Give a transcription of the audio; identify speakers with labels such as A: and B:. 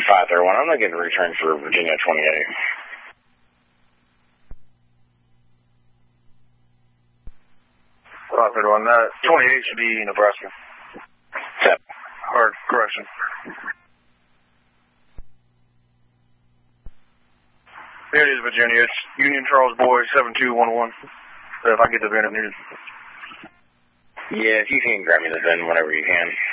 A: 531. I'm not getting a return for Virginia 28.
B: Roger, 28 should be Nebraska.
A: 7.
B: Hard correction. It is Virginia. It's Union Charles Boy 7211. If I get the VIN needed.
A: Yeah, if you can grab me the VIN whenever you can.